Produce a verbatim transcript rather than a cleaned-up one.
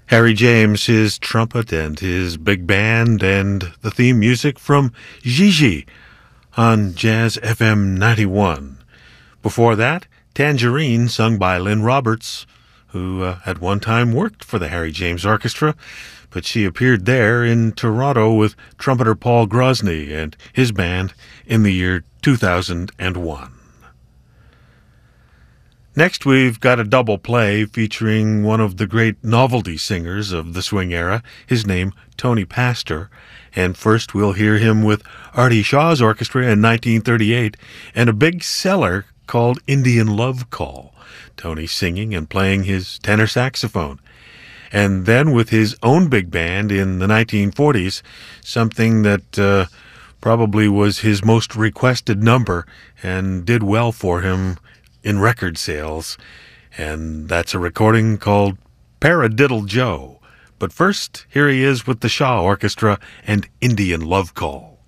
Harry James, his trumpet and his big band, and the theme music from Gigi on Jazz F M ninety-one. Before that, Tangerine, sung by Lynn Roberts, who uh, at one time worked for the Harry James Orchestra, but she appeared there in Toronto with trumpeter Paul Grosny and his band in the year two thousand one. Next, we've got a double play featuring one of the great novelty singers of the swing era, his name Tony Pastor. And first we'll hear him with Artie Shaw's orchestra in nineteen thirty-eight and a big seller called Indian Love Call, Tony singing and playing his tenor saxophone. And then with his own big band in the nineteen forties, something that uh, probably was his most requested number and did well for him in record sales. And that's a recording called Paradiddle Joe. But first, here he is with the Shaw Orchestra and Indian Love Call.